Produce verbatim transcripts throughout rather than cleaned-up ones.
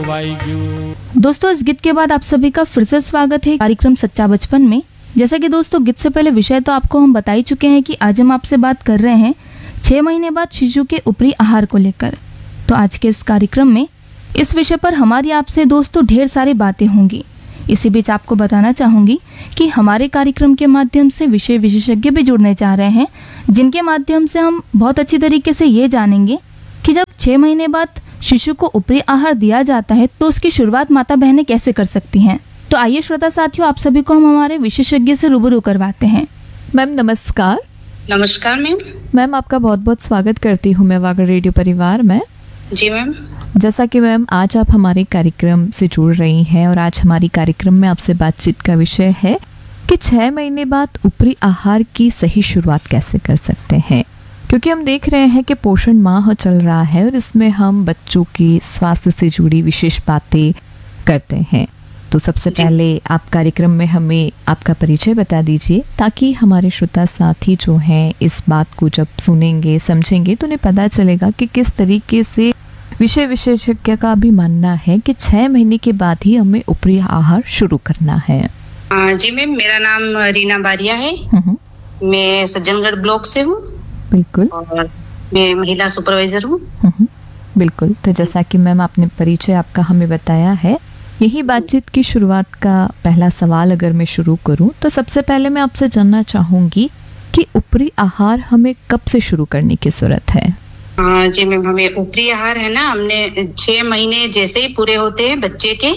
दोस्तों, इस गीत के बाद आप सभी का फिर से स्वागत है कार्यक्रम सच्चा बचपन में। जैसा कि दोस्तों, गीत से पहले विषय तो आपको हम बता ही चुके हैं कि आज हम आपसे बात कर रहे हैं छह महीने बाद शिशु के ऊपरी आहार को लेकर। तो आज के इस कार्यक्रम में इस विषय पर हमारी आपसे दोस्तों ढेर सारी बातें होंगी। इसी बीच आपको बताना चाहूंगी कि हमारे कार्यक्रम के माध्यम से विषय विशेषज्ञ भी जुड़ने जा रहे हैं, जिनके माध्यम से हम बहुत अच्छी तरीके से ये जानेंगे कि जब छह महीने बाद शिशु को ऊपरी आहार दिया जाता है तो उसकी शुरुआत माता बहनें कैसे कर सकती हैं। तो आइए श्रोता साथियों, आप सभी को हम हमारे विशेषज्ञ से रूबरू करवाते हैं। मैम नमस्कार। नमस्कार मैम। मैम आपका बहुत बहुत स्वागत करती हूँ मैं वागर रेडियो परिवार में। जी मैम। जैसा कि मैम आज आप हमारे कार्यक्रम से जुड़ रही हैं और आज हमारी कार्यक्रम में आपसे बातचीत का विषय है कि छह महीने बाद ऊपरी आहार की सही शुरुआत कैसे कर सकते हैं, क्योंकि हम देख रहे हैं कि पोषण माह चल रहा है और इसमें हम बच्चों की स्वास्थ्य से जुड़ी विशेष बातें करते हैं। तो सबसे पहले आप कार्यक्रम में हमें आपका परिचय बता दीजिए, ताकि हमारे श्रोता साथी जो हैं इस बात को जब सुनेंगे समझेंगे तो उन्हें पता चलेगा कि किस तरीके से विषय विशेषज्ञ का भी मानना है कि छह महीने के बाद ही हमें ऊपरी आहार शुरू करना है। आ, जी मैम, मेरा नाम रीना बारिया है। मैं सज्जनगढ़ ब्लॉक से हूँ। बिल्कुल। और मैं महिला सुपरवाइजर हूँ। बिल्कुल। तो जैसा कि मैम आपने परिचय आपका हमें बताया है, यही बातचीत की शुरुआत का पहला सवाल अगर मैं शुरू करूं तो सबसे पहले मैं आपसे जानना चाहूंगी कि ऊपरी आहार हमें कब से शुरू करने की जरूरत है। हाँ जी मैम, हमें ऊपरी आहार है ना, हमने छह महीने जैसे ही पूरे होते हैं बच्चे के,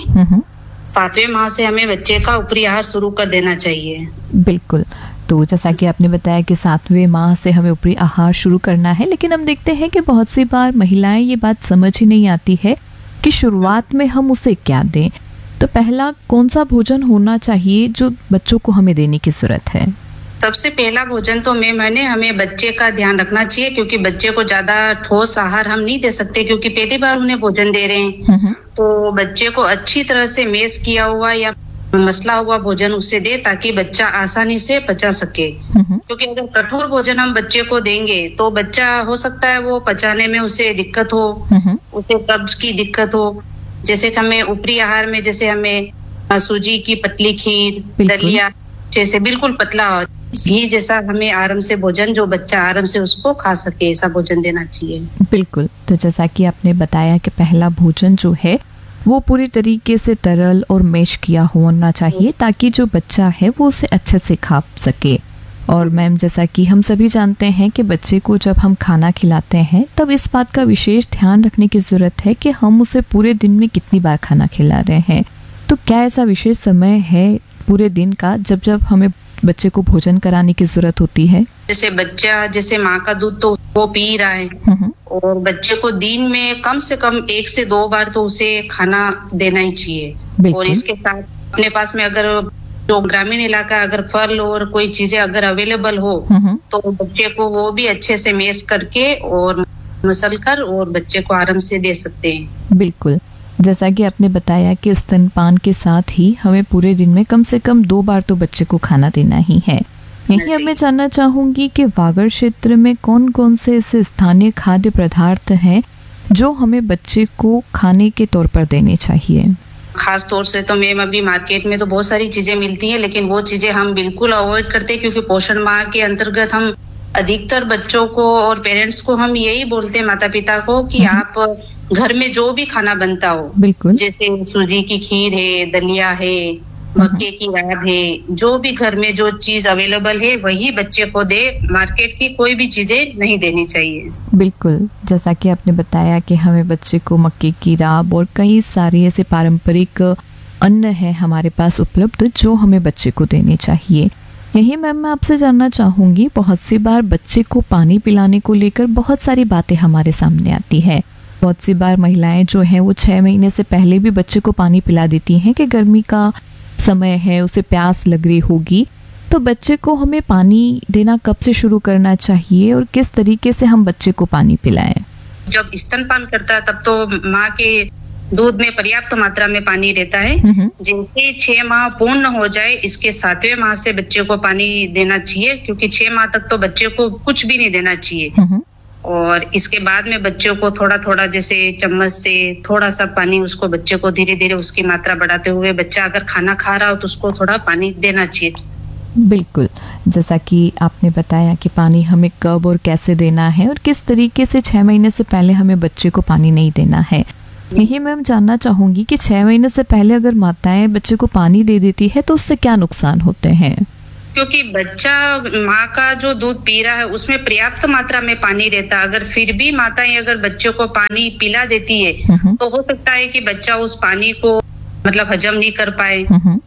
सातवें माह से हमें बच्चे का ऊपरी आहार शुरू कर देना चाहिए। बिल्कुल। तो जैसा कि आपने बताया कि सातवें माह से हमें ऊपरी आहार शुरू करना है, लेकिन हम देखते हैं कि बहुत सी बार महिलाएं ये बात समझ ही नहीं आती है कि शुरुआत में हम उसे क्या दें। तो पहला कौन सा भोजन होना चाहिए जो बच्चों को हमें देने की जरूरत है? सबसे पहला भोजन तो मैं मैंने हमें बच्चे का ध्यान रखना चाहिए, क्योंकि बच्चे को ज्यादा ठोस आहार हम नहीं दे सकते, क्योंकि पहली बार उन्हें भोजन दे रहे हैं। तो बच्चे को अच्छी तरह से मेस किया हुआ या मसला हुआ भोजन उसे दे, ताकि बच्चा आसानी से पचा सके। क्योंकि अगर कठोर भोजन हम बच्चे को देंगे तो बच्चा हो सकता है वो पचाने में उसे दिक्कत हो, उसे कब्ज की दिक्कत हो। जैसे हमें ऊपरी आहार में जैसे हमें सूजी की पतली खीर, दलिया जैसे बिल्कुल पतला घी जैसा हमें आराम से भोजन, जो बच्चा आराम से उसको खा सके, ऐसा भोजन देना चाहिए। बिल्कुल। तो जैसा कि आपने बताया कि पहला भोजन जो है वो पूरी तरीके से तरल और मैश किया होना चाहिए, ताकि जो बच्चा है वो उसे अच्छे से खा सके। और मैम, जैसा कि हम सभी जानते हैं कि बच्चे को जब हम खाना खिलाते हैं तब इस बात का विशेष ध्यान रखने की जरूरत है कि हम उसे पूरे दिन में कितनी बार खाना खिला रहे हैं। तो क्या ऐसा विशेष समय है पूरे दिन का जब जब हमें बच्चे को भोजन कराने की जरूरत होती है? जैसे बच्चा जैसे माँ का दूध तो वो पी रहा है, और बच्चे को दिन में कम से कम एक से दो बार तो उसे खाना देना ही चाहिए। और इसके साथ अपने पास में अगर जो ग्रामीण इलाका अगर फल और कोई चीजें अगर अवेलेबल हो तो बच्चे को वो भी अच्छे से मेस करके और मसल कर और बच्चे को आराम से दे सकते हैं। बिल्कुल। जैसा कि आपने बताया कि स्तनपान के साथ ही हमें पूरे दिन में कम से कम दो बार तो बच्चे को खाना देना ही है। यही अब मैं जानना चाहूंगी कि वागड़ क्षेत्र में कौन कौन से ऐसे स्थानीय खाद्य पदार्थ हैं जो हमें बच्चे को खाने के तौर पर देने चाहिए? खास तौर से तो मैम अभी मार्केट में तो बहुत सारी चीजें मिलती हैं, लेकिन वो चीजें हम बिल्कुल अवॉइड करते हैं, क्योंकि पोषण माह के अंतर्गत हम अधिकतर बच्चों को और पेरेंट्स को हम यही बोलते हैं, माता पिता को, कि आप घर में जो भी खाना बनता हो, बिल्कुल, जैसे सूजी की खीर है, दलिया है, मक्के की राब है, जो भी घर में जो चीज अवेलेबल है वही बच्चे को दे। मार्केट की कोई भी चीजें नहीं देनी चाहिए। बिल्कुल। जैसा कि आपने बताया कि हमें बच्चे को मक्के की राब और कई सारे ऐसे पारंपरिक अन्न है हमारे पास उपलब्ध जो हमें बच्चे को देने चाहिए। यही मैम मैं आपसे जानना चाहूंगी, बहुत सी बार बच्चे को पानी पिलाने को लेकर बहुत सारी बातें हमारे सामने आती है। बहुत सी बार महिलाएं जो हैं वो छह महीने से पहले भी बच्चे को पानी पिला देती हैं कि गर्मी का समय है, उसे प्यास लग रही होगी। तो बच्चे को हमें पानी देना कब से शुरू करना चाहिए और किस तरीके से हम बच्चे को पानी पिलाएं? जब स्तनपान करता है तब तो माँ के दूध में पर्याप्त मात्रा में पानी रहता है। जैसे छह माह पूर्ण हो जाए, इसके सातवें माह से बच्चे को पानी देना चाहिए, क्योंकि छह माह तक तो बच्चे को कुछ भी नहीं देना चाहिए। और इसके बाद में बच्चों को थोड़ा थोड़ा जैसे चम्मच से थोड़ा सा पानी उसको बच्चे को धीरे धीरे उसकी मात्रा बढ़ाते हुए, बच्चा अगर खाना खा रहा हो तो उसको थोड़ा पानी देना चाहिए। बिल्कुल, जैसा कि आपने बताया कि पानी हमें कब और कैसे देना है और किस तरीके से छह महीने से पहले हमें बच्चे को पानी नहीं देना है। यही मैं जानना चाहूंगी कि छह महीने से पहले अगर माताएं बच्चे को पानी दे देती है तो उससे क्या नुकसान होते हैं? क्योंकि बच्चा माँ का जो दूध पी रहा है उसमें पर्याप्त मात्रा में पानी रहता है। अगर फिर भी माताएं अगर बच्चों को पानी पिला देती है तो हो सकता है कि बच्चा उस पानी को मतलब हजम नहीं कर पाए।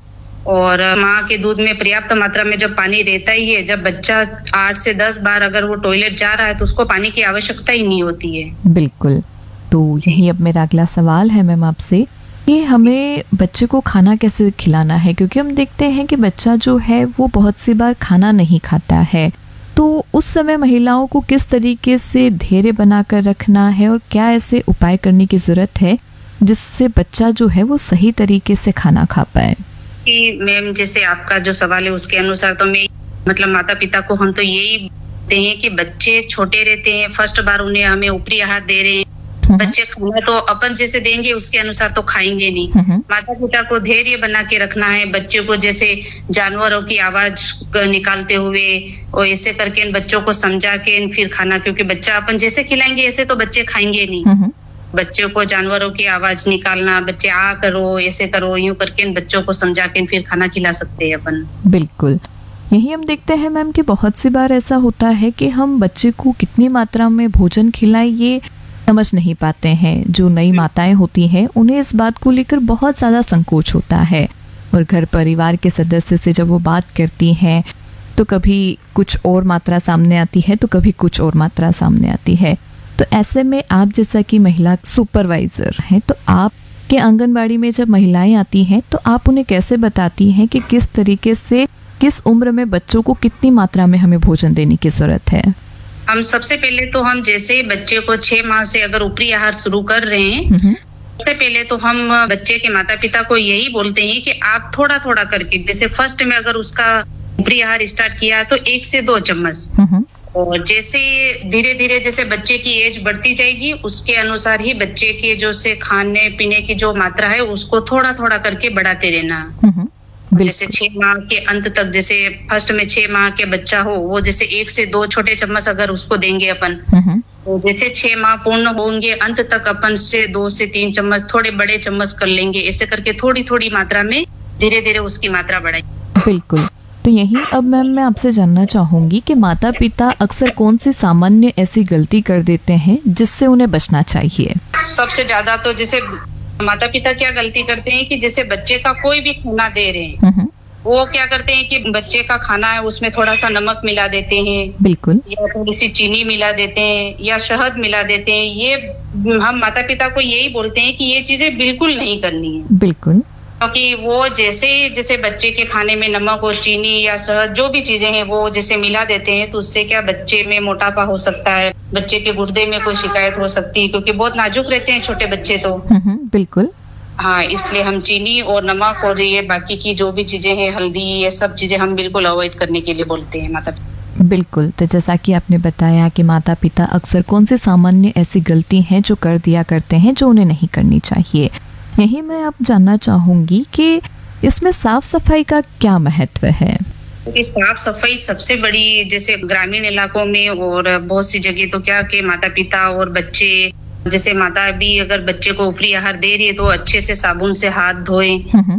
और माँ के दूध में पर्याप्त मात्रा में जब पानी रहता ही है, जब बच्चा आठ से दस बार अगर वो टॉयलेट जा रहा है तो उसको पानी की आवश्यकता ही नहीं होती है। बिल्कुल, तो यही अब मेरा अगला सवाल है मैम आपसे कि हमें बच्चे को खाना कैसे खिलाना है, क्योंकि हम देखते हैं कि बच्चा जो है वो बहुत सी बार खाना नहीं खाता है, तो उस समय महिलाओं को किस तरीके से धैर्य बनाकर रखना है और क्या ऐसे उपाय करने की जरूरत है जिससे बच्चा जो है वो सही तरीके से खाना खा पाए? कि मैम जैसे आपका जो सवाल है उसके अनुसार तो मैं मतलब माता पिता को हम तो यही बोलते हैं कि बच्चे छोटे रहते हैं, फर्स्ट बार उन्हें हमें ऊपरी आहार दे रहे हैं, बच्चे खाना तो अपन जैसे देंगे उसके अनुसार तो खाएंगे नहीं। माता पिता को धैर्य बना के रखना है, बच्चे को जैसे जानवरों की आवाज निकालते हुए और ऐसे करके इन बच्चों को समझा के फिर खाना, क्योंकि बच्चा अपन जैसे खिलाएंगे ऐसे तो बच्चे खाएंगे नहीं। बच्चों को जानवरों की आवाज निकालना, बच्चे आ करो ऐसे करो यूं करके इन बच्चों को समझा के फिर खाना खिला सकते हैं अपन। बिल्कुल, यही हम देखते हैं मैम कि बहुत सी बार ऐसा होता है कि हम बच्चे को कितनी मात्रा में भोजन खिलाएं ये समझ नहीं पाते हैं। जो नई माताएं होती हैं उन्हें इस बात को लेकर बहुत ज्यादा संकोच होता है और घर परिवार के सदस्य से जब वो बात करती हैं तो कभी कुछ और मात्रा सामने आती है तो कभी कुछ और मात्रा सामने आती है। तो ऐसे में आप जैसा कि महिला सुपरवाइजर हैं तो आप के आंगनबाड़ी में जब महिलाएं आती हैं तो आप उन्हें कैसे बताती हैं कि किस तरीके से किस उम्र में बच्चों को कितनी मात्रा में हमें भोजन देने की जरूरत है? हम सबसे पहले तो हम जैसे बच्चे को छह माह से अगर ऊपरी आहार शुरू कर रहे हैं, सबसे पहले तो हम बच्चे के माता पिता को यही बोलते हैं कि आप थोड़ा थोड़ा करके, जैसे फर्स्ट में अगर उसका ऊपरी आहार स्टार्ट किया तो एक से दो चम्मच, और जैसे धीरे धीरे जैसे बच्चे की एज बढ़ती जाएगी उसके अनुसार ही बच्चे के जो से खाने पीने की जो मात्रा है उसको थोड़ा थोड़ा करके बढ़ाते रहना। जैसे छह माह के अंत तक, जैसे फर्स्ट में छह माह के बच्चा हो वो जैसे एक से दो छोटे चम्मच अगर उसको देंगे अपन, तो जैसे छह माह पूर्ण होंगे अंत तक अपन से दो से तीन चम्मच थोड़े बड़े चम्मच कर लेंगे। ऐसे करके थोड़ी थोड़ी मात्रा में धीरे धीरे उसकी मात्रा बढ़ाई। बिल्कुल, तो यही अब मैम मैं आपसे जानना चाहूंगी कि माता पिता अक्सर कौन सी सामान्य ऐसी गलती कर देते हैं जिससे उन्हें बचना चाहिए? सबसे ज्यादा तो जैसे माता पिता क्या गलती करते हैं कि जैसे बच्चे का कोई भी खाना दे रहे हैं वो क्या करते हैं कि बच्चे का खाना है उसमें थोड़ा सा नमक मिला देते हैं, बिल्कुल, या थोड़ी सी चीनी मिला देते हैं या शहद मिला देते हैं। ये हम माता पिता को यही बोलते हैं कि ये चीजें बिल्कुल नहीं करनी है। बिल्कुल, क्योंकि वो जैसे जैसे बच्चे के खाने में नमक और चीनी या शहद जो भी चीजें हैं वो जैसे मिला देते हैं तो उससे क्या बच्चे में मोटापा हो सकता है, बच्चे के गुर्दे में कोई शिकायत हो सकती है, क्योंकि बहुत नाजुक रहते हैं छोटे बच्चे तो। बिल्कुल, हाँ, इसलिए हम चीनी और नमक और ये बाकी की जो भी चीजें हैं, हल्दी, ये सब चीजें हम बिल्कुल अवॉइड करने के लिए बोलते हैं माता पिता। बिल्कुल, तो जैसा कि आपने बताया कि माता पिता अक्सर कौन सी सामान्य ऐसी गलती हैं जो कर दिया करते हैं जो उन्हें नहीं करनी चाहिए, यही मैं अब जानना चाहूंगी कि इसमें साफ सफाई का क्या महत्व है? साफ सफाई सबसे बड़ी, जैसे ग्रामीण इलाकों में और बहुत सी जगह तो क्या कि माता पिता और बच्चे, जैसे माता भी अगर बच्चे को ऊपरी आहार दे रही है तो अच्छे से साबुन से हाथ धोए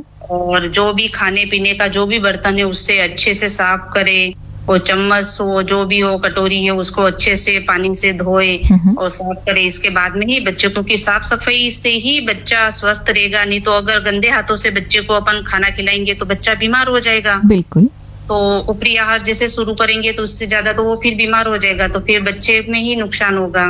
और जो भी खाने पीने का जो भी बर्तन है उससे अच्छे से साफ करे, और चम्मच हो जो भी हो कटोरी है उसको अच्छे से पानी से धोए और साफ करे। इसके बाद में ही बच्चे को, की साफ सफाई से ही बच्चा स्वस्थ रहेगा, नहीं तो अगर गंदे हाथों से बच्चे को अपन खाना खिलाएंगे तो बच्चा बीमार हो जाएगा। बिल्कुल, तो ऊपरी आहार जैसे शुरू करेंगे तो उससे ज्यादा तो वो फिर बीमार हो जाएगा, तो फिर बच्चे में ही नुकसान होगा।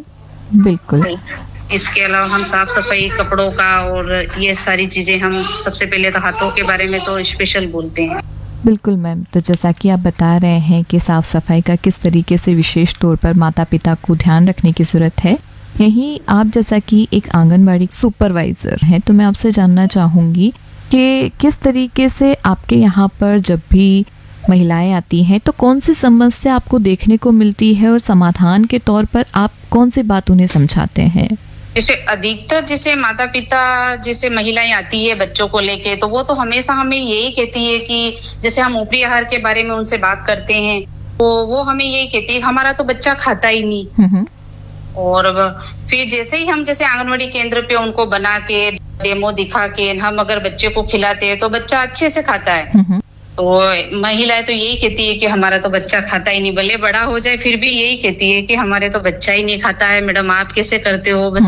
बिल्कुल, इसके अलावा हम साफ सफाई कपड़ों का और ये सारी चीजें हम सबसे पहले तो हाथों के बारे में तो स्पेशल बोलते हैं। बिल्कुल मैम, तो जैसा कि आप बता रहे हैं कि साफ सफाई का किस तरीके से विशेष तौर पर माता पिता को ध्यान रखने की जरूरत है, यही आप जैसा कि एक आंगनबाड़ी सुपरवाइजर हैं तो मैं आपसे जानना चाहूंगी कि किस तरीके से आपके यहाँ पर जब भी महिलाएं आती हैं तो कौन सी समस्या आपको देखने को मिलती है और समाधान के तौर पर आप कौन सी बात उन्हें समझाते हैं? जैसे अधिकतर जैसे माता पिता जैसे महिलाएं आती है बच्चों को लेके, तो वो तो हमेशा हमें यही कहती है कि जैसे हम ऊपरी आहार के बारे में उनसे बात करते हैं तो वो हमें यही कहती है हमारा तो बच्चा खाता ही नहीं। और फिर जैसे ही हम जैसे आंगनवाड़ी केंद्र पे उनको बना के डेमो दिखा के हम अगर बच्चे को खिलाते हैं तो बच्चा अच्छे से खाता है। तो महिलाएं तो यही कहती है कि हमारा तो बच्चा खाता ही नहीं, भले बड़ा हो जाए फिर भी यही कहती है कि हमारे तो बच्चा ही नहीं खाता है, मैडम आप कैसे करते हो, बस